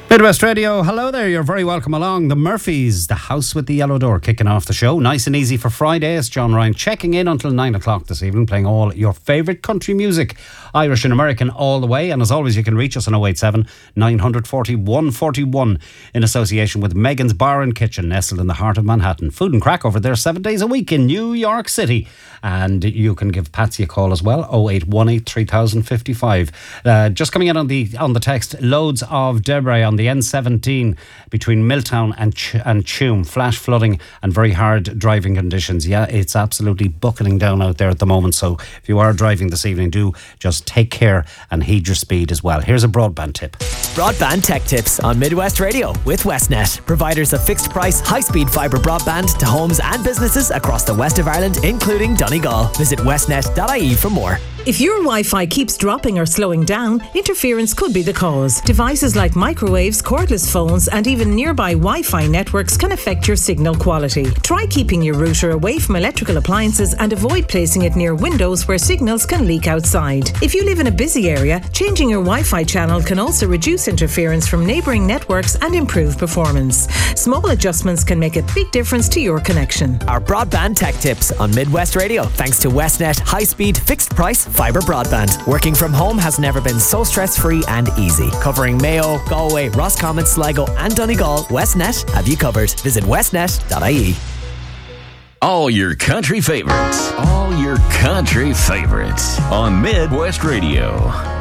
Midwest Radio, hello there, you're very welcome along. The Murphys, the house with the yellow door, kicking off the show. Nice and easy for Friday. It's John Ryan checking in until 9 o'clock this evening, playing all your favourite country music, Irish and American all the way. And as always, you can reach us on 087 940 141 in association with Megan's Bar and Kitchen, nestled in the heart of Manhattan. Food and crack over there 7 days a week in New York City. And you can give Patsy a call as well, 0818 3055. Just coming in on the text, loads of debris on the N17 between Milltown and Tuam. Flash flooding and very hard driving conditions. Yeah, it's absolutely buckling down out there at the moment. So if you are driving this evening, do just take care and heed your speed as well. Here's a broadband tip. Broadband tech tips on Midwest Radio with Westnet, providers of fixed price, high-speed fibre broadband to homes and businesses across the west of Ireland, including Donegal. Visit westnet.ie for more. If your Wi-Fi keeps dropping or slowing down, interference could be the cause. Devices like microwaves, cordless phones, and even nearby Wi-Fi networks can affect your signal quality. Try keeping your router away from electrical appliances and avoid placing it near windows where signals can leak outside. If you live in a busy area, changing your Wi-Fi channel can also reduce interference from neighbouring networks and improve performance. Small adjustments can make a big difference to your connection. Our broadband tech tips on Midwest Radio, thanks to Westnet high-speed fixed price fibre broadband. Working from home has never been so stress-free and easy. Covering Mayo, Galway, Roscommon, Sligo and Donegal, Westnet have you covered. Visit westnet.ie. All your country favorites. All your country favorites on Midwest Radio.